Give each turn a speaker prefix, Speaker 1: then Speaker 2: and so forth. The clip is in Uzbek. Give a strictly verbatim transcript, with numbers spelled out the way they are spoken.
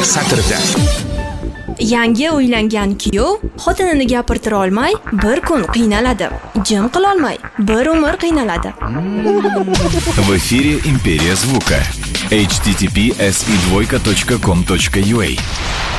Speaker 1: satrida.
Speaker 2: Yangi uylangan kuyov xotinini gapirtira olmay bir kun qiynaladi. Jim qila olmay bir umr qiynaladi.
Speaker 3: В эфире Империя звука. эйч ти ти пи эс и двойка точка ком точка ю а